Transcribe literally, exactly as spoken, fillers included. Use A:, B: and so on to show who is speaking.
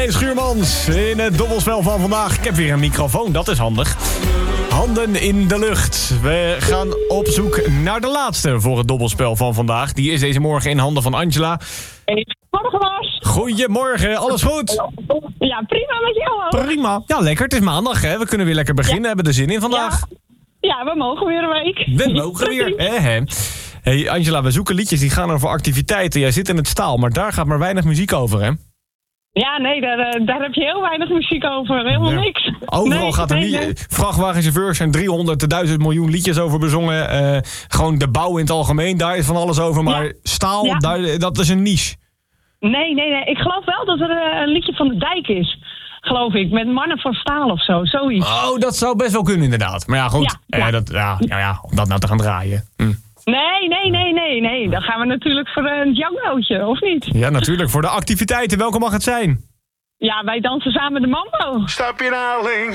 A: René Schuurmans in het dobbelspel van vandaag. Ik heb weer een microfoon, dat is handig. Handen in de lucht. We gaan op zoek naar de laatste voor het dobbelspel van vandaag. Die is deze morgen in handen van Angela.
B: Goedemorgen, Bas.
A: Goedemorgen, alles goed?
B: Ja, prima met jou ook.
A: Prima. Ja, lekker. Het is maandag, hè. We kunnen weer lekker beginnen. We hebben er zin in vandaag.
B: Ja, ja, we mogen weer een week.
A: We mogen weer, hè, hè. Hey Angela, we zoeken liedjes die gaan over activiteiten. Jij zit in het staal, maar daar gaat maar weinig muziek over, hè?
B: Ja, nee, daar, daar heb je heel weinig muziek over. Helemaal
A: Ja.
B: niks.
A: Overal
B: nee,
A: gaat er
B: nee,
A: niet...
B: nee.
A: Vrachtwagenchauffeurs zijn driehonderd, duizend miljoen liedjes over bezongen. Uh, gewoon de bouw in het algemeen, daar is van alles over. Maar
B: Ja.
A: staal,
B: Ja.
A: daar, dat is een niche.
B: Nee, nee, nee. Ik geloof wel dat er uh, een liedje van de Dijk is. Geloof ik. Met Mannen van Staal of zo. Zoiets.
A: Oh, dat zou best wel kunnen inderdaad. Maar ja, goed.
B: Ja, ja.
A: Eh, dat, ja, ja, ja, om dat nou te gaan draaien. Hm.
B: Nee, nee, nee, nee, nee. Dan gaan we natuurlijk voor een Django'tje, of niet?
A: Ja, natuurlijk. Voor de activiteiten. Welke mag het zijn?
B: Ja, wij dansen samen de mambo.
C: Stap je naar links.